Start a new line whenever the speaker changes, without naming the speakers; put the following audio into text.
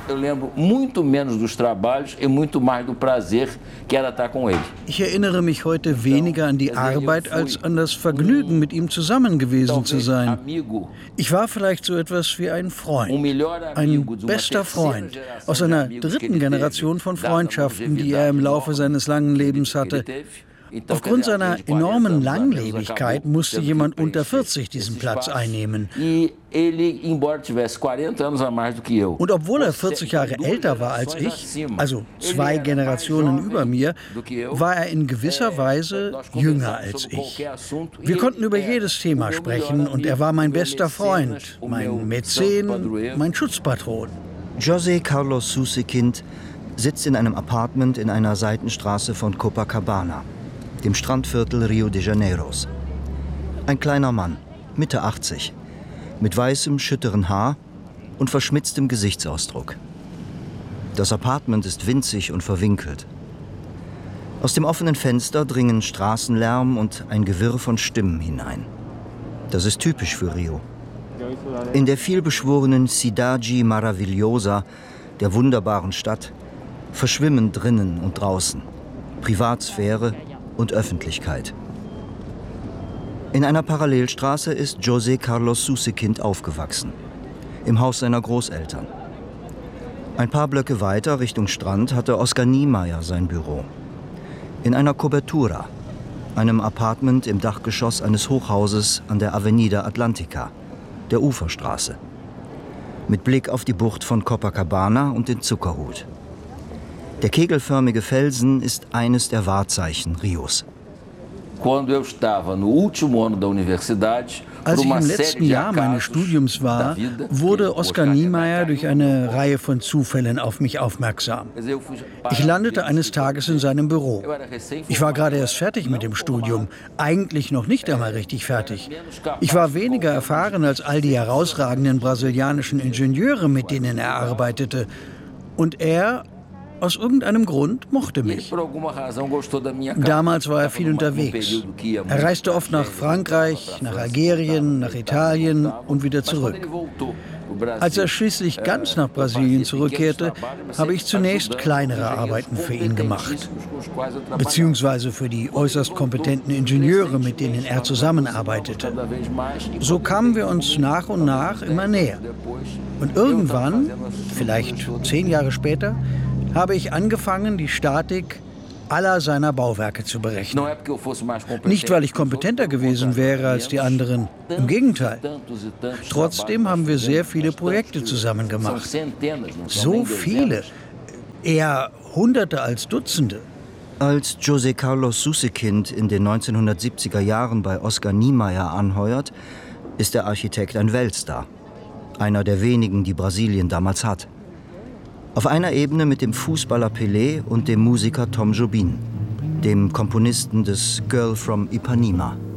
Ich erinnere mich heute weniger an die Arbeit als an das Vergnügen, mit ihm zusammen gewesen zu sein. Ich war vielleicht so etwas wie ein Freund, ein bester Freund aus einer dritten Generation von Freundschaften, die er im Laufe seines langen Lebens hatte. Aufgrund seiner enormen Langlebigkeit musste jemand unter 40 diesen Platz einnehmen. Und obwohl er 40 Jahre älter war als ich, also 2 Generationen über mir, war er in gewisser Weise jünger als ich. Wir konnten über jedes Thema sprechen und er war mein bester Freund, mein Mäzen, mein Schutzpatron.
José Carlos Susekind sitzt in einem Apartment in einer Seitenstraße von Copacabana, dem Strandviertel Rio de Janeiros. Ein kleiner Mann, Mitte 80, mit weißem, schütteren Haar und verschmitztem Gesichtsausdruck. Das Apartment ist winzig und verwinkelt. Aus dem offenen Fenster dringen Straßenlärm und ein Gewirr von Stimmen hinein. Das ist typisch für Rio. In der vielbeschworenen Cidade Maravilhosa, der wunderbaren Stadt, verschwimmen drinnen und draußen Privatsphäre und Öffentlichkeit. In einer Parallelstraße ist José Carlos Susekind aufgewachsen, im Haus seiner Großeltern. Ein paar Blöcke weiter Richtung Strand hatte Oscar Niemeyer sein Büro. In einer Cobertura, einem Apartment im Dachgeschoss eines Hochhauses an der Avenida Atlantica, der Uferstraße, mit Blick auf die Bucht von Copacabana und den Zuckerhut. Der kegelförmige Felsen ist eines der Wahrzeichen Rios.
Als ich im letzten Jahr meines Studiums war, wurde Oscar Niemeyer durch eine Reihe von Zufällen auf mich aufmerksam. Ich landete eines Tages in seinem Büro. Ich war gerade erst fertig mit dem Studium, eigentlich noch nicht einmal richtig fertig. Ich war weniger erfahren als all die herausragenden brasilianischen Ingenieure, mit denen er arbeitete. Und er, aus irgendeinem Grund, mochte mich. Damals war er viel unterwegs. Er reiste oft nach Frankreich, nach Algerien, nach Italien und wieder zurück. Als er schließlich ganz nach Brasilien zurückkehrte, habe ich zunächst kleinere Arbeiten für ihn gemacht. Beziehungsweise für die äußerst kompetenten Ingenieure, mit denen er zusammenarbeitete. So kamen wir uns nach und nach immer näher. Und irgendwann, vielleicht 10 Jahre später, habe ich angefangen, die Statik aller seiner Bauwerke zu berechnen. Nicht, weil ich kompetenter gewesen wäre als die anderen. Im Gegenteil. Trotzdem haben wir sehr viele Projekte zusammen gemacht. So viele. Eher Hunderte als Dutzende.
Als José Carlos Susekind in den 1970er Jahren bei Oscar Niemeyer anheuert, ist der Architekt ein Weltstar. Einer der wenigen, die Brasilien damals hat. Auf einer Ebene mit dem Fußballer Pelé und dem Musiker Tom Jobim, dem Komponisten des Girl from Ipanema.